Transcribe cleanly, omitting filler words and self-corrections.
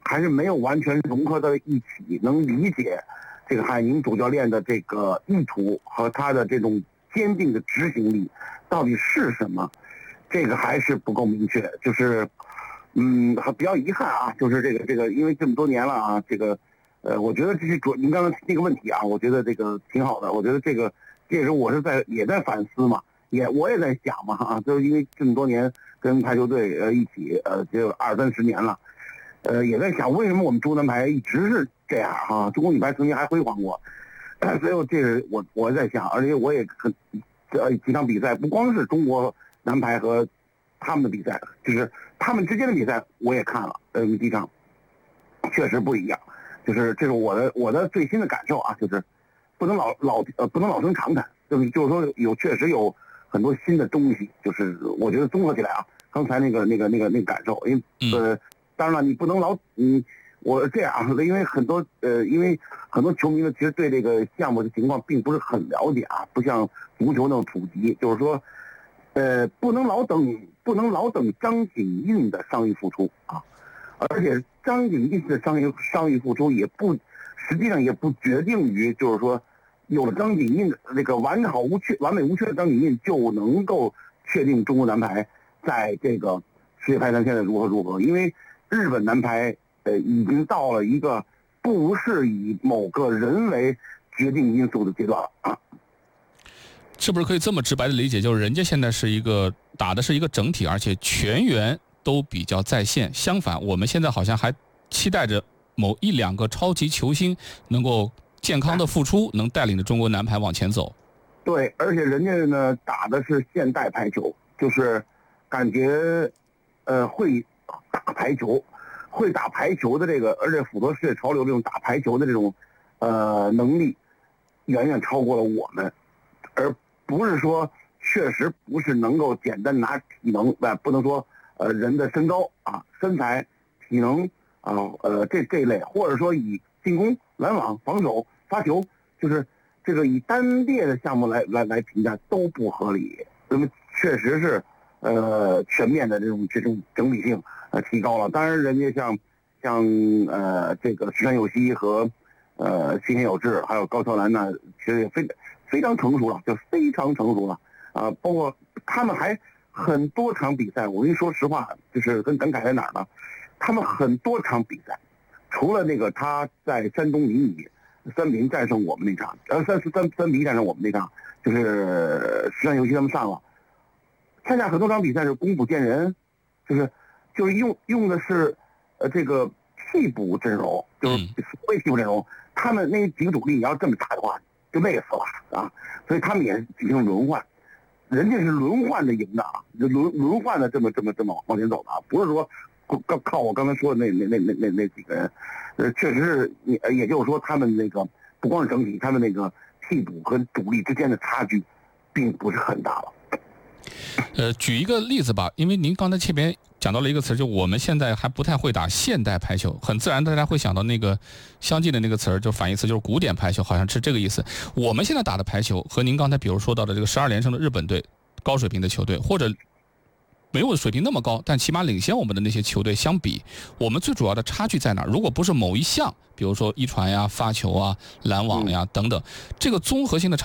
还是没有完全融合到一起，能理解这个海宁主教练的这个意图和他的这种坚定的执行力到底是什么，这个还是不够明确。就是比较遗憾啊，就是这个，因为这么多年了啊，这个我觉得这是您刚才那个问题啊，我觉得这个挺好的。我觉得这也是我也在反思嘛，我也在想嘛啊，就是因为这么多年跟排球队一起就20-30年了，也在想为什么我们中国男排一直是这样啊？中国女排曾经还辉煌过，所以这是我在想，而且我也几场比赛不光是中国男排和他们的比赛，就是他们之间的比赛我也看了，几场确实不一样。就是这是我的最新的感受啊，就是不能老生常谈，就是说确实有很多新的东西，就是我觉得综合起来啊，刚才那个感受，因为当然了，你不能我这样啊，因为很多球迷呢，其实对这个项目的情况并不是很了解啊，不像足球那种普及，就是说不能老等张景印的伤愈复出啊。而且张景印的伤愈复出实际上也不决定于，就是说有了张景印的那个完美无缺的张景印就能够确定中国男排在这个世界排坛现在如何，因为日本男排已经到了一个不是以某个人为决定因素的阶段了啊。 是不是可以这么直白的理解，就是人家现在打的是一个整体，而且全员都比较在线，相反我们现在好像还期待着某1-2个超级球星能够健康的复出，能带领着中国男排往前走。 对，而且人家呢打的是现代排球，就是感觉会打排球的这个，而且符合世界潮流这种打排球的这种能力远远超过了我们，而不是说确实不是能够简单拿体能，不能说人的身高啊、身材、体能啊这一类，或者说以进攻、拦网、防守、发球，就是这个以单列的项目来评价都不合理。那么确实是全面的这种整体性提高了。当然，人家像这个石川佑希和新田有志还有高桥兰呢，其实也非常成熟了，就非常成熟了啊！包括他们还很多场比赛，我跟你说实话，就是很感慨在哪儿呢？他们很多场比赛，除了那个他在山东临沂3-0战胜我们那场，3-1战胜我们那场，就是石川佑希他们上了。参加很多场比赛是攻不见人，就是用的是这个替补阵容，就是所谓替补阵容，他们那几个主力你要这么打的话，就累死了啊！所以他们也进行轮换，人家是轮换的赢的啊，轮换的这么往前走的啊，不是说靠我刚才说的那几个人，确实是也就是说他们那个不光是整体，他们那个替补和主力之间的差距并不是很大了。 举一个例子吧，因为您刚才前边讲到了一个词，就我们现在还不太会打现代排球，很自然大家会想到那个相近的那个词，就反义词就是古典排球，好像是这个意思。我们现在打的排球和您刚才比如说到的这个12连胜的日本队高水平的球队，或者没有水平那么高，但起码领先我们的那些球队相比，我们最主要的差距在哪儿？如果不是某一项，比如说一传呀、发球啊、拦网呀等等，这个综合性的差